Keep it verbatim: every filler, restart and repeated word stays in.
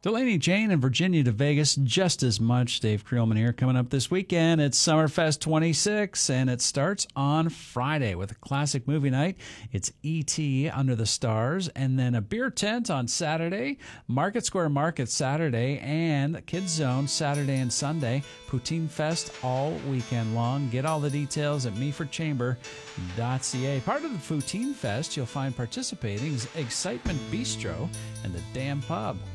Delaney Jane and Virginia to Vegas just as much. Dave Creelman here. Coming up this weekend, it's Summerfest twenty-six, and it starts on Friday with a classic movie night. It's E T Under the Stars, and then a beer tent on Saturday, Market Square Market Saturday, and Kids Zone Saturday and Sunday. Poutine Fest all weekend long. Get all the details at meaford chamber dot c a. Part of the Poutine Fest you'll find participating is Excitement Bistro and the Dam Pub.